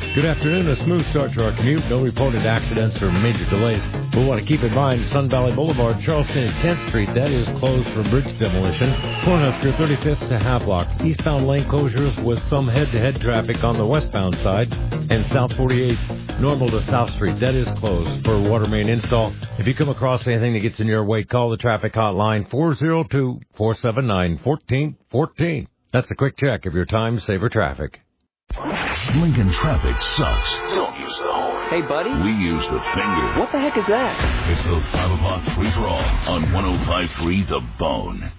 Good afternoon. A smooth start to our commute. No reported accidents or major delays. We'll want to keep in mind Sun Valley Boulevard, Charleston and 10th Street. That is closed for bridge demolition. Cornhusker, 35th to Havelock. Eastbound lane closures with some head-to-head traffic on the westbound side. And South 48, Normal to South Street. That is closed for water main install. If you come across anything that gets in your way, call the traffic hotline 402-479-1414. That's a quick check of your time-saver traffic. Lincoln traffic sucks. Don't use the horn. Hey, buddy. We use the finger. What the heck is that? It's the 5 o'clock free-for-all on 105.3 The Bone.